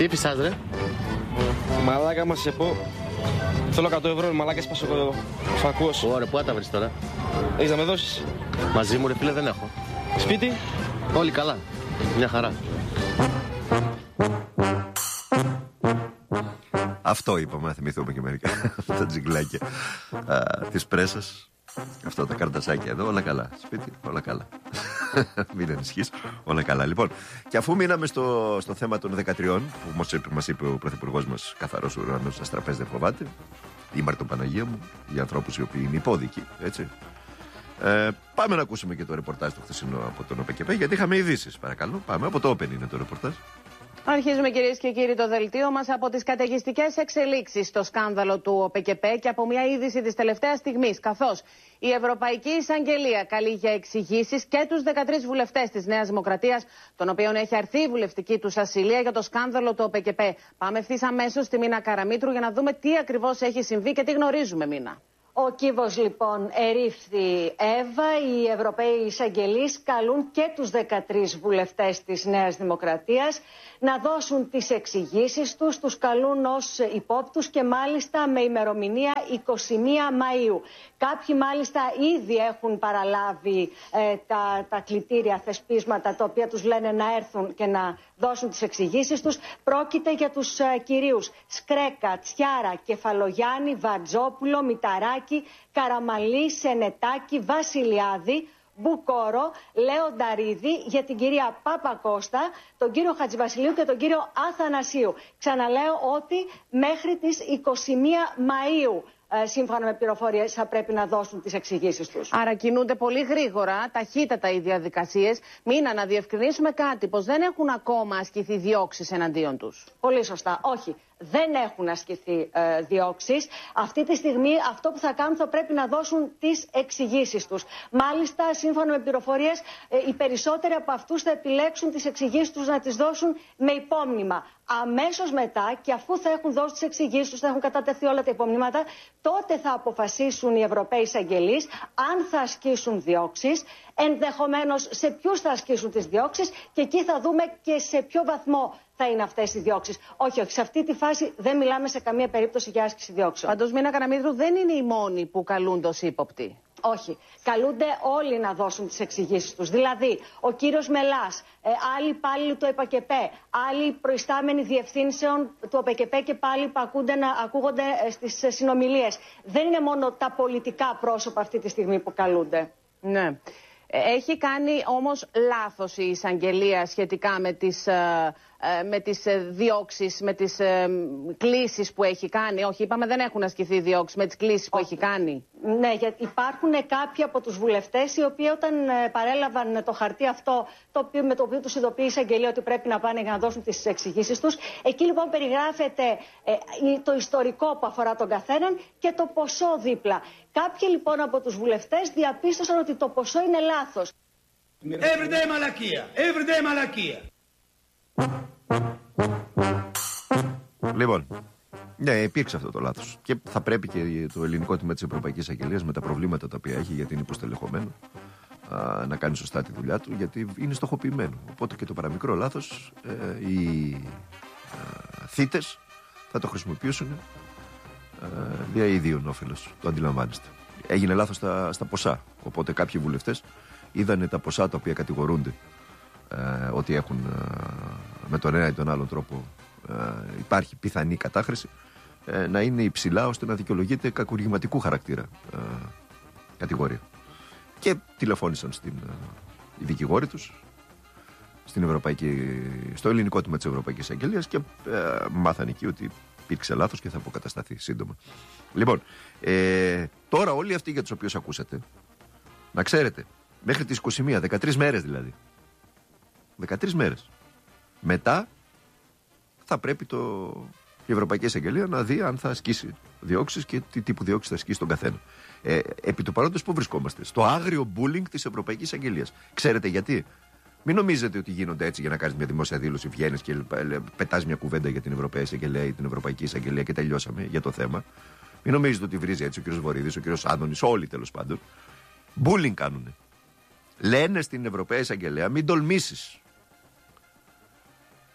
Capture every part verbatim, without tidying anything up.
Τι φυσάς ρε? Μαλάκα μας σε πω. Θέλω εκατό ευρώ, μαλάκα έσπασε ο φακός. Ωραία, πού θα τα βρεις τώρα? Έχεις να με δώσεις? Μαζί μου ρε φίλε δεν έχω. Σπίτι? Όλοι καλά. Μια χαρά. Αυτό είπαμε, να θυμηθούμε και μερικά. Τα τζιγκλάκια της πρέσας. Αυτά τα καρτασάκια εδώ, όλα καλά. Σπίτι, όλα καλά. Μην ανησυχείς, όλα καλά. Λοιπόν, και αφού μείναμε στο, στο θέμα των δεκατριών, που μας είπε, μας είπε ο πρωθυπουργός μας, καθαρός ουρανός, αστραπές δεν φοβάται, η Μάρτον Παναγία μου, για ανθρώπους οι οποίοι είναι υπόδικοι, έτσι. Ε, πάμε να ακούσουμε και το ρεπορτάζ του χθεσινό από τον ΟΠΕΚΕΠΕ, γιατί είχαμε ειδήσεις, παρακαλώ. Πάμε, από το Open είναι το ρεπορτάζ. Αρχίζουμε κυρίες και κύριοι το δελτίο μας από τις καταιγιστικές εξελίξεις στο σκάνδαλο του ΟΠΕΚΕΠΕ και από μια είδηση της τελευταίας στιγμής, καθώς η Ευρωπαϊκή Εισαγγελία καλεί για εξηγήσεις και τους δεκατρείς βουλευτές της Νέας Δημοκρατίας, των οποίων έχει αρθεί η βουλευτική τους ασυλία για το σκάνδαλο του ΟΠΕΚΕΠΕ. Πάμε ευθύς αμέσως στη Μίνα Καραμήτρου για να δούμε τι ακριβώς έχει συμβεί και τι γνωρίζουμε, Μίνα. Ο κύβος λοιπόν ερήφθη Εύα, οι Ευρωπαίοι εισαγγελείς καλούν και τους δεκατρείς βουλευτές της Νέας Δημοκρατίας να δώσουν τις εξηγήσεις τους, τους καλούν ως υπόπτους και μάλιστα με ημερομηνία εικοστή πρώτη Μαΐου. Κάποιοι μάλιστα ήδη έχουν παραλάβει ε, τα, τα κλητήρια θεσπίσματα τα οποία τους λένε να έρθουν και να δώσουν τις εξηγήσεις τους. Πρόκειται για τους ε, κυρίους Σκρέκα, Τσιάρα, Κεφαλογιάννη, Βατζόπουλο, Μηταράκη, Καραμαλή, Σενετάκη, Βασιλιάδη, Μπουκόρο, Λέονταρίδη, για την κυρία Παπακώστα, τον κύριο Χατζηβασιλείου και τον κύριο Αθανασίου. Ξαναλέω ότι μέχρι τις εικοστή πρώτη Μαΐου, σύμφωνα με πληροφορίες, θα πρέπει να δώσουν τις εξηγήσεις τους. Άρα κινούνται πολύ γρήγορα, ταχύτατα οι διαδικασίες. Μίνα, να διευκρινίσουμε κάτι, πως δεν έχουν ακόμα ασκηθεί διώξεις εναντίον τους. Πολύ σωστά. Όχι. Δεν έχουν ασκηθεί ε, διώξεις. Αυτή τη στιγμή αυτό που θα κάνουν θα πρέπει να δώσουν τις εξηγήσεις τους. Μάλιστα, σύμφωνα με πληροφορίες, ε, οι περισσότεροι από αυτούς θα επιλέξουν τις εξηγήσεις τους να τις δώσουν με υπόμνημα. Αμέσως μετά, και αφού θα έχουν δώσει τις εξηγήσεις τους, θα έχουν κατατεθεί όλα τα υπομνήματα, τότε θα αποφασίσουν οι Ευρωπαίοι εισαγγελείς αν θα ασκήσουν διώξεις, ενδεχομένως σε ποιους θα ασκήσουν τις διώξεις και εκεί θα δούμε και σε ποιο βαθμό θα είναι αυτές οι διώξεις. Όχι, όχι, σε αυτή τη φάση δεν μιλάμε σε καμία περίπτωση για άσκηση διώξεων. Πάντως, Μίνα Καραμήτρου, δεν είναι οι μόνοι που καλούνται ως ύποπτοι. Όχι. Καλούνται όλοι να δώσουν τις εξηγήσεις τους. Δηλαδή, ο κύριος Μελάς, ε, άλλοι υπάλληλοι του ΕΠΑΚΕΠΕ, άλλοι προϊστάμενοι διευθύνσεων του ΟΠΕΚΕΠΕ και πάλι που ακούγονται, να, ακούγονται στις συνομιλίες. Δεν είναι μόνο τα πολιτικά πρόσωπα αυτή τη στιγμή που καλούνται. Ναι. Έχει κάνει όμως λάθος η εισαγγελία σχετικά με τις, ε, με τις διώξεις, με τις ε, κλήσεις που έχει κάνει. Όχι, είπαμε δεν έχουν ασκηθεί διώξεις, με τις κλήσεις που έχει κάνει. Ναι, γιατί υπάρχουν κάποιοι από τους βουλευτές οι οποίοι όταν παρέλαβαν το χαρτί αυτό, το οποίο, με το οποίο τους ειδοποιεί η εισαγγελία ότι πρέπει να πάνε για να δώσουν τις εξηγήσεις τους, εκεί λοιπόν περιγράφεται ε, το ιστορικό που αφορά τον καθέναν και το ποσό δίπλα. Κάποιοι λοιπόν από τους βουλευτές διαπίστωσαν ότι το ποσό είναι λάθος. Everyday μαλακία, everyday μαλακία. Λοιπόν, ναι, υπήρξε αυτό το λάθος. Και θα πρέπει και το ελληνικό τμήμα της Ευρωπαϊκής Αγγελίας, με τα προβλήματα τα οποία έχει, γιατί είναι υποστελεχωμένο, α, να κάνει σωστά τη δουλειά του, γιατί είναι στοχοποιημένο. Οπότε και το παραμικρό λάθος, ε, οι ε, θύτες θα το χρησιμοποιήσουν ε, δια ιδίων όφελος. Το αντιλαμβάνεστε. Έγινε λάθος στα, στα ποσά. Οπότε κάποιοι βουλευτές είδανε τα ποσά τα οποία κατηγορούνται ε, ότι έχουν ε, με τον ένα ή τον άλλο τρόπο ε, υπάρχει πιθανή κατάχρηση, ε, να είναι υψηλά ώστε να δικαιολογείται κακουργηματικού χαρακτήρα ε, κατηγορία. Και τηλεφώνησαν στην ε, οι δικηγόροι τους στην Ευρωπαϊκή, στο ελληνικό τμήμα της Ευρωπαϊκής Αγγελίας και ε, μάθανε εκεί ότι υπήρξε λάθος και θα αποκατασταθεί σύντομα. Λοιπόν, ε, τώρα όλοι αυτοί για τους οποίους ακούσατε, να ξέρετε, μέχρι τις είκοσι μία, δεκατρείς μέρες δηλαδή. δεκατρείς μέρες. Μετά θα πρέπει το, η Ευρωπαϊκή Εισαγγελία να δει αν θα ασκήσει διώξεις και τι τύπου διώξεις θα ασκήσει τον καθένα. Ε, επί του παρόντος πού βρισκόμαστε? Στο άγριο bullying της Ευρωπαϊκής Εισαγγελίας. Ξέρετε γιατί? Μην νομίζετε ότι γίνονται έτσι για να κάνεις μια δημόσια δήλωση, βγαίνεις και πετάς μια κουβέντα για την Ευρωπαϊκή Εισαγγελία ή την Ευρωπαϊκή Εισαγγελία και τελειώσαμε για το θέμα. Μην νομίζετε ότι βρίζει έτσι ο κύριος Βορύδης, ο κύριος Άδωνης, όλοι τέλος πάντων. Bullying κάνουνε. Λένε στην Ευρωπαϊκή Εισαγγελία, μην τολμήσεις.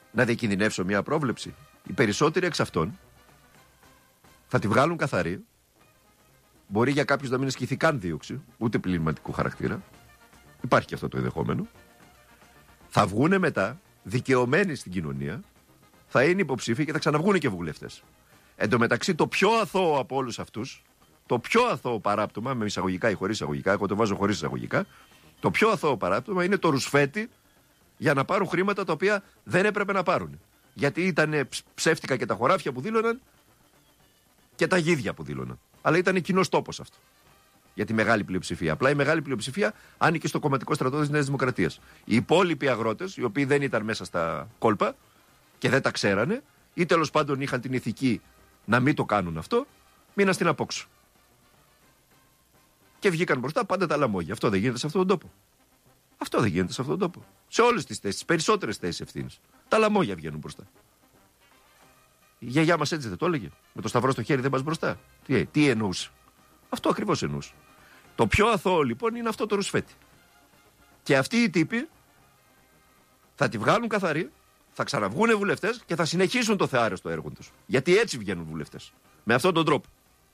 να διακινδυνεύσω μια πρόβλεψη. Οι περισσότεροι εξ αυτών θα τη βγάλουν καθαρή. Μπορεί για κάποιους να μην ασκηθεί καν δίωξη, ούτε πλημματικού χαρακτήρα. Υπάρχει και αυτό το ενδεχόμενο. Θα βγούνε μετά, δικαιωμένοι στην κοινωνία, θα είναι υποψήφοι και θα ξαναβγούνε και βουλευτές. Εν τω μεταξύ, το πιο αθώο από όλους αυτούς, το πιο αθώο παράπτωμα, με εισαγωγικά ή χωρίς εισαγωγικά, εγώ το βάζω χωρίς εισαγωγικά, το πιο αθώο παράπτωμα είναι το ρουσφέτη για να πάρουν χρήματα τα οποία δεν έπρεπε να πάρουν. Γιατί ήταν ψεύτικα και τα χωράφια που δήλωναν και τα γίδια που δήλωναν. Αλλά ήταν κοινός τόπος αυτό. Για τη μεγάλη πλειοψηφία. Απλά η μεγάλη πλειοψηφία άνοικε στο κομματικό στρατό της Νέας Δημοκρατίας. Οι υπόλοιποι αγρότες, οι οποίοι δεν ήταν μέσα στα κόλπα και δεν τα ξέρανε, ή τέλος πάντων είχαν την ηθική να μην το κάνουν αυτό, μείναν στην απόξω. Και βγήκαν μπροστά πάντα τα λαμόγια. Αυτό δεν γίνεται σε αυτόν τον τόπο. Αυτό δεν γίνεται σε αυτόν τον τόπο. Σε όλες τις θέσεις, περισσότερες θέσεις ευθύνης. Τα λαμόγια βγαίνουν μπροστά. Η γιαγιά μας έτσι δεν το έλεγε. Με το σταυρό στο χέρι δεν πας μπροστά. Τι, τι εννοούσε. Αυτό ακριβώς εννοούσε. Το πιο αθώο λοιπόν είναι αυτό το ρουσφέτη. Και αυτοί οι τύποι θα τη βγάλουν καθαρή, θα ξαναβγούνε βουλευτές και θα συνεχίσουν το θεάρεο στο έργο τους. Γιατί έτσι βγαίνουν βουλευτές. Με αυτόν τον τρόπο.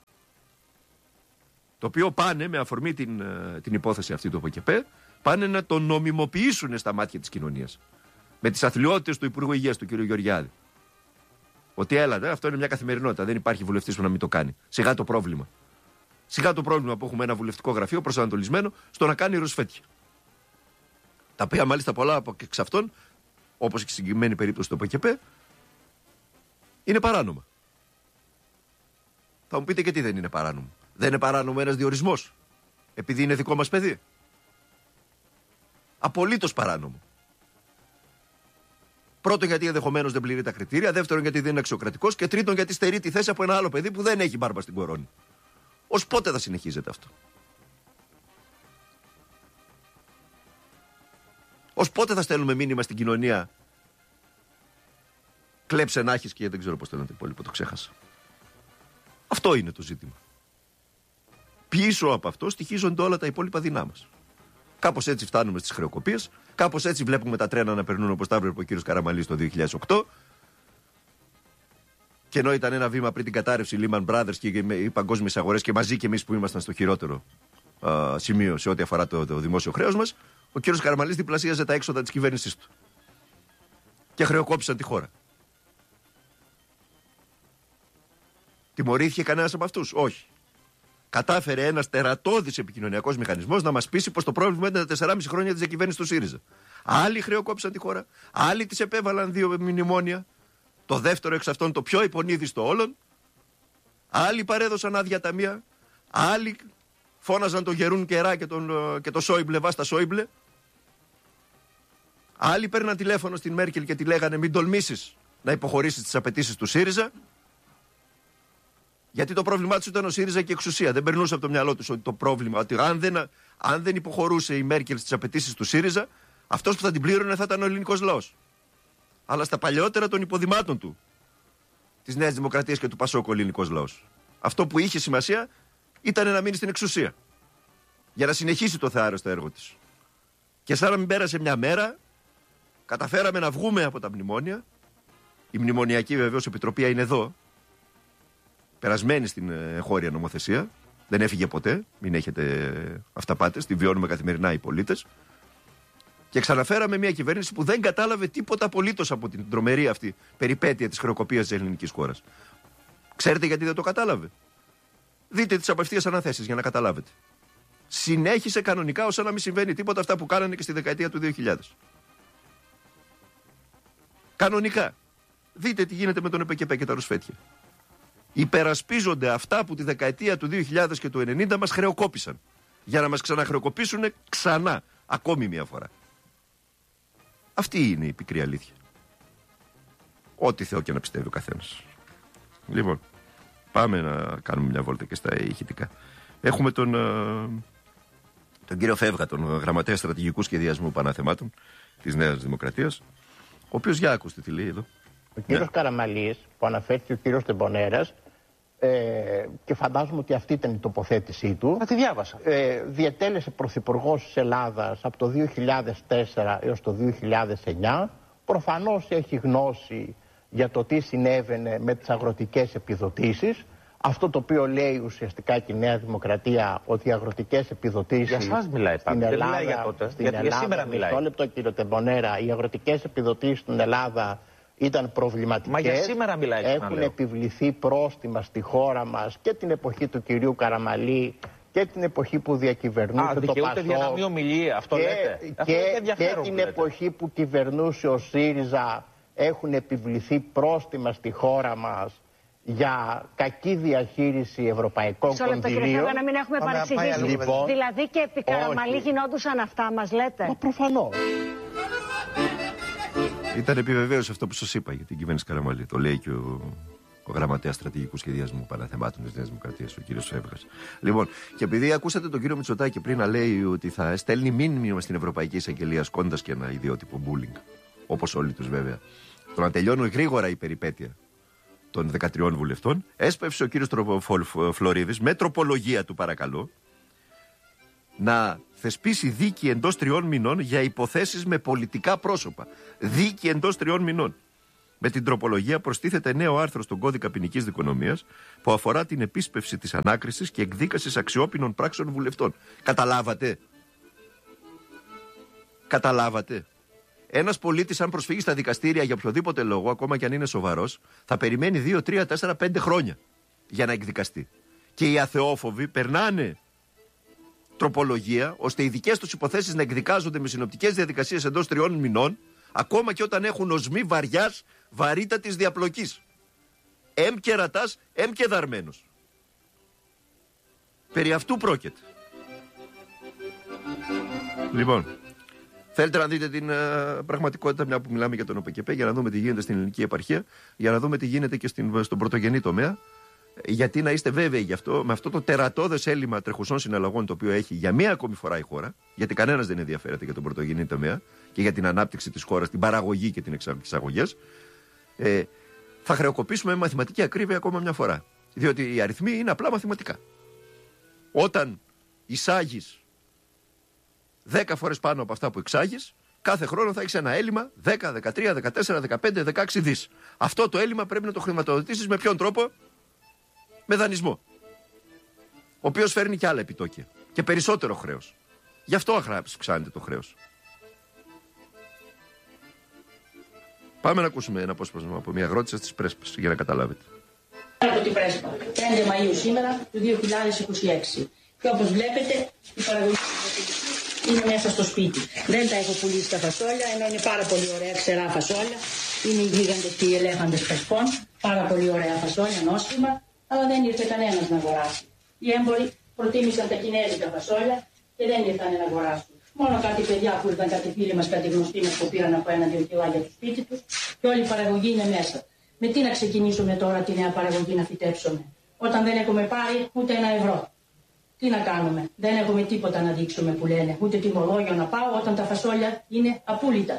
Το οποίο πάνε με αφορμή την, την υπόθεση αυτή του ΟΠΕΚΕΠΕ, πάνε να το νομιμοποιήσουν στα μάτια της κοινωνίας. Με τις αθλιότητες του Υπουργού Υγείας του κ. Γεωργιάδη. Ότι έλατε, αυτό είναι μια καθημερινότητα. Δεν υπάρχει βουλευτής που να μην το κάνει. Σιγά το πρόβλημα. Σιγά το πρόβλημα που έχουμε ένα βουλευτικό γραφείο προσανατολισμένο στο να κάνει ρουσφέτια. Τα οποία μάλιστα πολλά από εξ αυτών, όπως και η συγκεκριμένη περίπτωση του ΟΠΕΚΕΠΕ, είναι παράνομα. Θα μου πείτε και τι δεν είναι παράνομο. Δεν είναι παράνομο ένας διορισμός, επειδή είναι δικό μας παιδί. Απολύτως παράνομο. Πρώτον, γιατί ενδεχομένως δεν πληρεί τα κριτήρια. Δεύτερον, γιατί δεν είναι αξιοκρατικός. Και τρίτον, γιατί στερεί τη θέση από ένα άλλο παιδί που δεν έχει μπάρμπα στην κορώνη. Ως πότε θα συνεχίζεται αυτό. Ως πότε θα στέλνουμε μήνυμα στην κοινωνία. Κλέψε να έχεις και δεν ξέρω πώς το λένε το υπόλοιπο, το ξέχασα. Αυτό είναι το ζήτημα. Πίσω από αυτό στοιχίζονται όλα τα υπόλοιπα δεινά μας. Κάπως έτσι φτάνουμε στις χρεοκοπίες. Κάπως έτσι βλέπουμε τα τρένα να περνούν όπως τα έβλεπε ο κύριος Καραμανλής το δύο χιλιάδες οκτώ. Και ενώ ήταν ένα βήμα πριν την κατάρρευση Lehman Brothers και οι παγκόσμιες αγορές και μαζί και εμείς που ήμασταν στο χειρότερο α, σημείο σε ό,τι αφορά το, το δημόσιο χρέος μας, ο κύριος Καραμανλής διπλασίαζε τα έξοδα της κυβέρνησής του. Και χρεοκόπησαν τη χώρα. Τιμωρήθηκε κανένας από αυτούς? Όχι. Κατάφερε ένας τερατώδης επικοινωνιακός μηχανισμός να μας πείσει πως το πρόβλημα ήταν τα τεσσεράμισι χρόνια της διακυβέρνησης του ΣΥΡΙΖΑ. Άλλοι χρεοκόπησαν τη χώρα, άλλοι της επέβαλαν δύο μνημόνια. Το δεύτερο εξ αυτών, το πιο υπονείδιστο όλων. Άλλοι παρέδωσαν άδεια ταμεία. Άλλοι φώναζαν τον Γερούν Κερά και τον, και το Σόιμπλε, βάστα Σόιμπλε. Άλλοι παίρναν τηλέφωνο στην Μέρκελ και τη λέγανε μην τολμήσεις να υποχωρήσεις τις απαιτήσεις του ΣΥΡΙΖΑ. Γιατί το πρόβλημά του ήταν ο ΣΥΡΙΖΑ και η εξουσία. Δεν περνούσε από το μυαλό του ότι το πρόβλημα, ότι αν δεν, αν δεν υποχωρούσε η Μέρκελ στις απαιτήσεις του ΣΥΡΙΖΑ, αυτός που θα την πλήρωνε θα ήταν ο ελληνικός λαός. Αλλά στα παλαιότερα των υποδημάτων του, της Νέας Δημοκρατίας και του Πασόκ, ο ελληνικός λαός. Αυτό που είχε σημασία ήταν να μείνει στην εξουσία. Για να συνεχίσει το θεάρεστο έργο της. Και σαν να μην πέρασε μια μέρα, καταφέραμε να βγούμε από τα μνημόνια. Η μνημονιακή βεβαίως επιτροπή είναι εδώ. Περασμένη στην εγχώρια νομοθεσία. Δεν έφυγε ποτέ. Μην έχετε αυταπάτες. Τη βιώνουμε καθημερινά οι πολίτες. Και ξαναφέραμε μια κυβέρνηση που δεν κατάλαβε τίποτα απολύτως από την τρομερή αυτή περιπέτεια της χρεοκοπίας της ελληνικής χώρας. Ξέρετε γιατί δεν το κατάλαβε? Δείτε τις απευθείας αναθέσεις για να καταλάβετε. Συνέχισε κανονικά ως να μην συμβαίνει τίποτα αυτά που κάνανε και στη δεκαετία του δύο χιλιάδες. Κανονικά. Δείτε τι γίνεται με τον ΕΠΕΚΕΠΕ και τα ρουσφέτια. Υπερασπίζονται αυτά που τη δεκαετία του δύο χιλιάδες και του ενενήντα μας χρεοκόπησαν. Για να μας ξαναχρεοκοπήσουν ξανά. Ακόμη μια φορά. Αυτή είναι η πικρή αλήθεια. Ό,τι Θεό και να πιστεύει ο καθένας. Λοιπόν, πάμε να κάνουμε μια βόλτα και στα ηχητικά. Έχουμε τον, τον κύριο Φεύγα, τον γραμματέα στρατηγικού σχεδιασμού παναθεμάτων της Νέας Δημοκρατίας, ο οποίος, για ακούστε τι λέει εδώ. Ο κύριος ναι. Καραμανλής, που αναφέρθηκε ο κύριος Τεμπονέρας, ε, και φαντάζομαι ότι αυτή ήταν η τοποθέτησή του. Θα τη διάβασα. Ε, διετέλεσε πρωθυπουργός της Ελλάδας από το δύο χιλιάδες τέσσερα έως το δύο χιλιάδες εννιά, προφανώς έχει γνώση για το τι συνέβαινε με τις αγροτικές επιδοτήσεις. Αυτό το οποίο λέει ουσιαστικά και η Νέα Δημοκρατία, ότι οι αγροτικές επιδοτήσεις για σας μιλάει, στην δεν Ελλάδα, μιλάει για τότε, στην γιατί Ελλάδα, για σήμερα μιλάει. μισό λεπτό κύριο Τεμπονέρα, οι αγροτικές επιδοτήσεις στην Ελλάδα ήταν προβληματικές. Μα για σήμερα μιλάει, έχουν επιβληθεί πρόστιμα στη χώρα μας και την εποχή του κυρίου Καραμαλή και την εποχή που διακυβερνούσε Α, το δικαιούται Πασόκ. διαναμή ομιλία, αυτό και, λέτε. Και, αυτό και την λέτε. εποχή που κυβερνούσε ο ΣΥΡΙΖΑ έχουν επιβληθεί πρόστιμα στη χώρα μας για κακή διαχείριση ευρωπαϊκών Μισό λεπτό, κύριε κονδυλίων. Φέβα, να μην έχουμε Πάμε, παρεξηγήσει. πάει, λοιπόν, Δηλαδή και επί Καραμαλή όχι. γινόντουσαν αυτά, μας λέτε. Μα προφανώς. Ήταν επιβεβαίωση αυτό που σας είπα για την κυβέρνηση Καραμαλή. Το λέει και ο, ο γραμματέας στρατηγικού σχεδιασμού παραθεμάτων της Νέας Δημοκρατίας, ο κύριος Φέβγας. Λοιπόν, και επειδή ακούσατε τον κύριο Μητσοτάκη πριν να λέει ότι θα στέλνει μήνυμα στην Ευρωπαϊκή Εισαγγελία σκόντας και ένα ιδιότυπο bullying, όπως όλοι τους βέβαια, το να τελειώνουν γρήγορα η περιπέτεια των δεκατριών βουλευτών, έσπευσε ο κύριος Φλωρίδης με τροπολογία του, παρακαλώ, να θεσπίσει δίκη εντός τριών μηνών για υποθέσεις με πολιτικά πρόσωπα. Δίκη εντός τριών μηνών. Με την τροπολογία προστίθεται νέο άρθρο στον κώδικα ποινικής δικονομίας που αφορά την επίσπευση της ανάκρισης και εκδίκασης αξιόπινων πράξεων βουλευτών. Καταλάβατε. Καταλάβατε. Ένας πολίτης, αν προσφύγει στα δικαστήρια για οποιοδήποτε λόγο, ακόμα και αν είναι σοβαρός, θα περιμένει δύο, τρία, τέσσερα, πέντε χρόνια για να εκδικαστεί. Και οι αθεόφοβοι περνάνε τροπολογία ώστε οι δικές τους υποθέσεις να εκδικάζονται με συνοπτικές διαδικασίες εντός τριών μηνών, ακόμα και όταν έχουν οσμή βαριάς, βαρύτατης διαπλοκής. Εμ και ρατάς, εμ και δαρμένος. Περί αυτού πρόκειται. Λοιπόν, θέλετε να δείτε την uh, πραγματικότητα, μια που μιλάμε για τον ΟΠΕΚΕΠΕ, για να δούμε τι γίνεται στην ελληνική επαρχία, για να δούμε τι γίνεται και στην, στον πρωτογενή τομέα. Γιατί να είστε βέβαιοι γι' αυτό, με αυτό το τερατώδες έλλειμμα τρεχουσών συναλλαγών το οποίο έχει για μία ακόμη φορά η χώρα, γιατί κανένας δεν ενδιαφέρεται για τον πρωτογενή τομέα και για την ανάπτυξη της χώρας, την παραγωγή και την εξαγωγές, ε, θα χρεοκοπήσουμε με μαθηματική ακρίβεια ακόμα μια φορά. Διότι οι αριθμοί είναι απλά μαθηματικά. Όταν εισάγεις δέκα φορές πάνω από αυτά που εξάγεις, κάθε χρόνο θα έχεις ένα έλλειμμα δέκα, δεκατρία, δεκατέσσερα, δεκαπέντε, δεκαέξι δις. Αυτό το έλλειμμα πρέπει να το χρηματοδοτήσεις με ποιον τρόπο? Με δανεισμό. Ο οποίος φέρνει και άλλα επιτόκια. Και περισσότερο χρέος. Γι' αυτό αυξάνεται το χρέος. Πάμε να ακούσουμε ένα απόσπασμα από μια αγρότησα στις Πρέσπες για να καταλάβετε. Από την Πρέσπα, πέντε Μαΐου σήμερα του δύο χιλιάδες είκοσι έξι. Και όπως βλέπετε, η παραγωγή είναι μέσα στο σπίτι. Δεν τα έχω πουλήσει τα φασόλια, ενώ είναι πάρα πολύ ωραία ξερά φασόλια. Είναι οι γίγαντες και οι ελέφαντες Πρεσπών. Πάρα πολύ ωραία φασόλια, νόστιμα. Αλλά δεν ήρθε κανένας να αγοράσει. Οι έμποροι προτίμησαν τα κινέζικα φασόλια και δεν ήρθαν να αγοράσουν. Μόνο κάτι παιδιά που ήρθαν, κάτι φίλοι μας, κάτι γνωστοί μας που πήραν από ένα-δύο κιλά για το σπίτι τους και όλη η παραγωγή είναι μέσα. Με τι να ξεκινήσουμε τώρα τη νέα παραγωγή να φυτέψουμε, όταν δεν έχουμε πάρει ούτε ένα ευρώ? Τι να κάνουμε? Δεν έχουμε τίποτα να δείξουμε που λένε, ούτε τιμολόγιο να πάω όταν τα φασόλια είναι απόλυτα.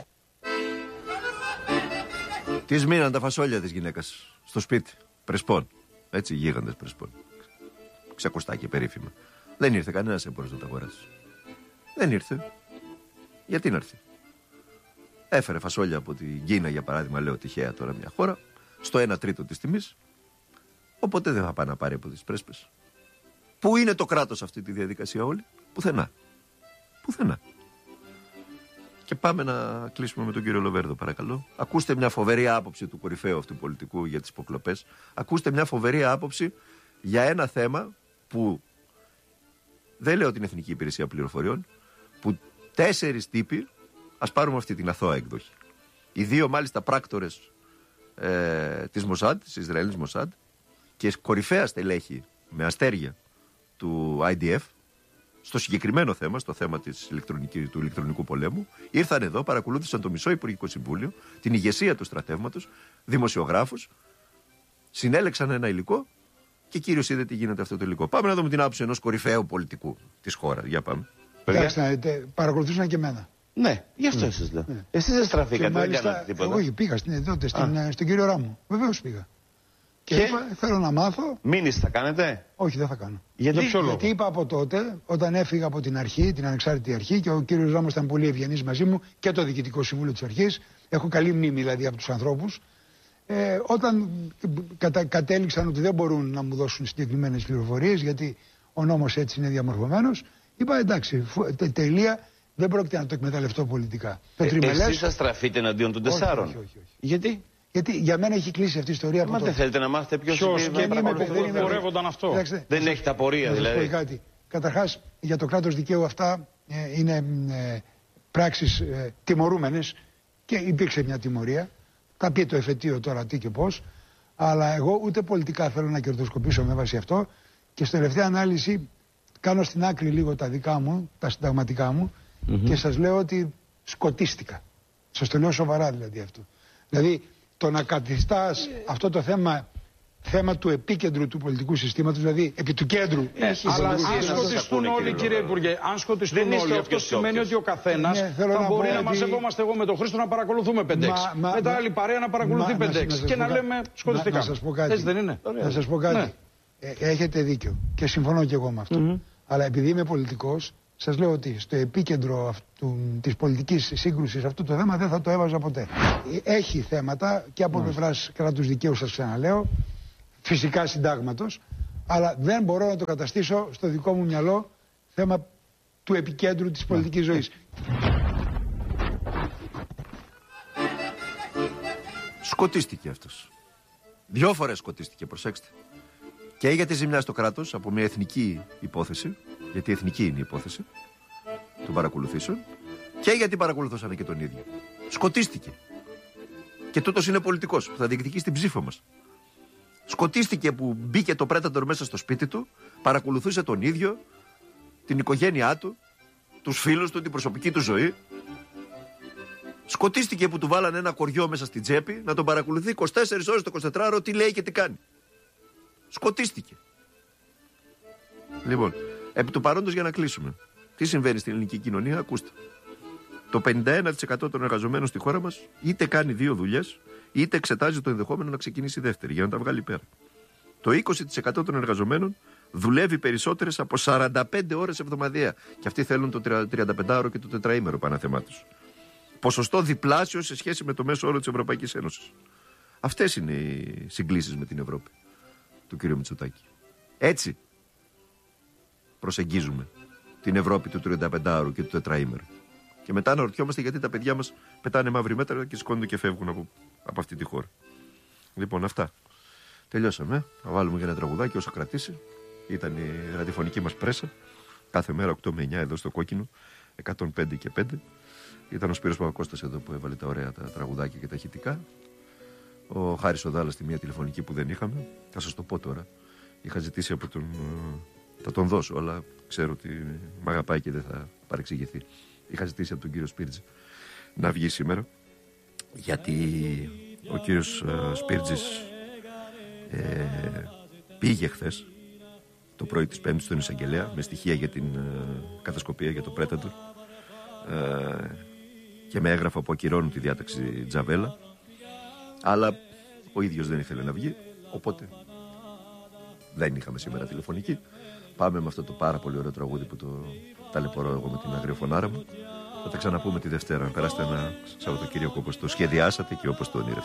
Τις μείναν τα φασόλια της γυναίκας στο σπίτι, Πρεσπών. Έτσι, γίγαντες Πρεσπών. Ξακουστά και περίφημα. Δεν ήρθε κανένας έμπορος να τα αγοράσει. Δεν ήρθε. Γιατί να έρθει? Έφερε φασόλια από την Κίνα, για παράδειγμα, λέω τυχαία τώρα μια χώρα, στο ένα τρίτο της τιμής. Οπότε δεν θα πάει να πάρει από τις Πρέσπες. Πού είναι το κράτος αυτή τη διαδικασία όλη? Πουθενά. Πουθενά. Και πάμε να κλείσουμε με τον κύριο Λοβέρδο, παρακαλώ. Ακούστε μια φοβερή άποψη του κορυφαίου αυτού πολιτικού για τις υποκλοπές. Ακούστε μια φοβερή άποψη για ένα θέμα που δεν λέω την Εθνική Υπηρεσία Πληροφοριών, που τέσσερις τύποι, ας πάρουμε αυτή την αθώα έκδοχη. Οι δύο μάλιστα πράκτορες ε, της Μοσάντ, της Ισραηλινής Μοσάντ, και κορυφαία στελέχη με αστέρια του άι ντι εφ, στο συγκεκριμένο θέμα, στο θέμα της ηλεκτρονικής, του ηλεκτρονικού πολέμου, ήρθαν εδώ, παρακολούθησαν το μισό Υπουργικό Συμβούλιο, την ηγεσία του στρατεύματος, δημοσιογράφους, συνέλεξαν ένα υλικό και κύριος είδε τι γίνεται αυτό το υλικό. Πάμε να δούμε την άποψη ενός κορυφαίου πολιτικού της χώρας. Για πάμε. Εντάξει, να δείτε, παρακολουθούσαν και εμένα. Ναι, γι' αυτό εσείς λέω. Ναι. Εσείς δεν στραφήκατε, δεν μάλιστα, κάνατε τίποτα. Εγώ πήγα στην, τότε, στην, στον κύριο Ράμο. Βεβαίως πήγα. Και, και είπα, θέλω να μάθω. Μήνυση θα κάνετε? Όχι, δεν θα κάνω. Γιατί, Για Γιατί είπα από τότε, όταν έφυγα από την αρχή, την ανεξάρτητη αρχή, και ο κύριος Ράμος ήταν πολύ ευγενής μαζί μου και το Διοικητικό Συμβούλιο της Αρχής. Έχω καλή μνήμη δηλαδή από τους ανθρώπους. Ε, όταν κατα, κατέληξαν ότι δεν μπορούν να μου δώσουν συγκεκριμένες πληροφορίες, γιατί ο νόμος έτσι είναι διαμορφωμένος, είπα εντάξει, τε, τελεία, δεν πρόκειται να το εκμεταλλευτώ πολιτικά. Ε, το τριμελές, εσείς θα στραφείτε εναντίον των τεσσάρων? Όχι, όχι, όχι, όχι. Γιατί? Γιατί για μένα έχει κλείσει αυτή η ιστορία. Μα δεν θέλετε να μάθετε ποιος πορεύονταν αυτό? Κοιτάξτε, δεν έχετε απορία δηλαδή? Κάτι. Καταρχάς, για το κράτος δικαίου αυτά ε, είναι ε, πράξεις ε, τιμωρούμενες και υπήρξε μια τιμωρία. Θα πει το εφετείο τώρα τι και πώς. Αλλά εγώ ούτε πολιτικά θέλω να κερδοσκοπήσω με βάση αυτό. Και στην τελευταία ανάλυση κάνω στην άκρη λίγο τα δικά μου, τα συνταγματικά μου, mm-hmm. και σας λέω ότι σκοτίστηκα. Σας το λέω σοβαρά δηλαδή αυτό. Δηλαδή το να καθιστάς αυτό το θέμα θέμα του επίκεντρου του πολιτικού συστήματος, δηλαδή επί του κέντρου. Έχει αλλά αν σκοτιστούν όλοι, κύριε Υπουργέ, αν σκοτιστούν όλοι, αυτό σημαίνει ότι ο καθένας ναι, θα μπορεί να μαζευόμαστε εγώ με τον Χρήστο να παρακολουθούμε πέντε έξι. Μετά άλλη παρέα να παρακολουθεί πέντε έξι. Και να λέμε σκοτιστικά. Έτσι δεν είναι? Να σας πω κάτι. Έχετε δίκιο και συμφωνώ και εγώ με αυτό. Αλλά επειδή είμαι πολιτικός, σας λέω ότι στο επίκεντρο αυτού, της πολιτικής σύγκρουσης αυτό το θέμα δεν θα το έβαζα ποτέ. Έχει θέματα και από πλευράς κράτους δικαίου, σας ξαναλέω, φυσικά συντάγματος, αλλά δεν μπορώ να το καταστήσω στο δικό μου μυαλό θέμα του επικέντρου της πολιτικής ζωής. Σκοτίστηκε αυτός. Δυο φορές σκοτίστηκε, προσέξτε. Και για τη ζημιά στο κράτος από μια εθνική υπόθεση, γιατί εθνική είναι η υπόθεση των παρακολουθήσεων, και γιατί παρακολουθούσαν και τον ίδιο. Σκοτίστηκε. Και τούτος είναι πολιτικός που θα διεκδικήσει την ψήφο μας. Σκοτίστηκε που μπήκε το Predator μέσα στο σπίτι του, παρακολουθούσε τον ίδιο, την οικογένειά του, τους φίλους του, την προσωπική του ζωή. Σκοτίστηκε που του βάλανε ένα κοριό μέσα στην τσέπη να τον παρακολουθεί είκοσι τέσσερις ώρες το εικοσιτετράωρο τι λέει και τι κάνει. Σκοτίστηκε. Λοιπόν, επί του παρόντος για να κλείσουμε. Τι συμβαίνει στην ελληνική κοινωνία, ακούστε. Το πενήντα ένα τοις εκατό των εργαζομένων στη χώρα μας είτε κάνει δύο δουλειές, είτε εξετάζει το ενδεχόμενο να ξεκινήσει δεύτερη για να τα βγάλει πέρα. Το είκοσι τοις εκατό των εργαζομένων δουλεύει περισσότερες από σαράντα πέντε ώρες εβδομαδιαία. Και αυτοί θέλουν το τριανταπεντάωρο και το τετραήμερο παναθεμά τους. Ποσοστό διπλάσιο σε σχέση με το μέσο όρο της Ευρωπαϊκής Ένωσης. Αυτές είναι οι συγκλήσεις με την Ευρώπη του κ. Μητσοτάκη. Έτσι προσεγγίζουμε την Ευρώπη του τριανταπεντάωρου και του τετραήμερου. Και μετά αναρωτιόμαστε γιατί τα παιδιά μας πετάνε μαύρη μέτρα και σηκώνονται και φεύγουν από, από αυτή τη χώρα. Λοιπόν, αυτά. Τελειώσαμε. Θα βάλουμε και ένα τραγουδάκι όσο κρατήσει. Ήταν η ραδιοφωνική μας πρέσα. Κάθε μέρα οκτώ με εννιά εδώ στο Κόκκινο. εκατόν πέντε και πέντε. Ήταν ο Σπύρος Παπακώστας εδώ που έβαλε τα ωραία τα τραγουδάκια και τα ηχητικά. Ο Χάρης ο Δάλλας στη μία τηλεφωνική που δεν είχαμε. Θα σας το πω τώρα. Είχα ζητήσει από τον. Θα τον δώσω, αλλά ξέρω ότι μ' αγαπάει και δεν θα παρεξηγηθεί. Είχα ζητήσει από τον κύριο Σπίρτζη να βγει σήμερα, γιατί ο κύριος Σπίρτζης ε, πήγε χθες το πρωί της Πέμπτης στον εισαγγελέα με στοιχεία για την ε, κατασκοπία για το Predator ε, και με έγγραφα που ακυρώνουν τη διάταξη Τζαβέλα, αλλά ο ίδιος δεν ήθελε να βγει, οπότε δεν είχαμε σήμερα τηλεφωνική. Πάμε με αυτό το πάρα πολύ ωραίο τραγούδι που το ταλαιπωρώ εγώ με την αγριοφωνάρα μου. Θα τα ξαναπούμε τη Δευτέρα. Περάστε ένα Σαββατοκύριακο όπως το σχεδιάσατε και όπως το ονειρευτείτε.